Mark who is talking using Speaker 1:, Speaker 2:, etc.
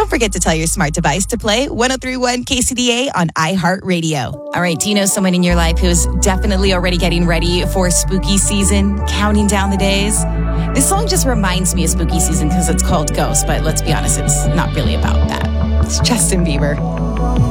Speaker 1: Don't forget to tell your smart device to play 103.1 KCDA on iHeartRadio. All right, do you know someone in your life who's definitely already getting ready for spooky season, counting down the days? This song just reminds me of spooky season because it's called Ghost, but let's be honest, it's not really about that. It's Justin Bieber.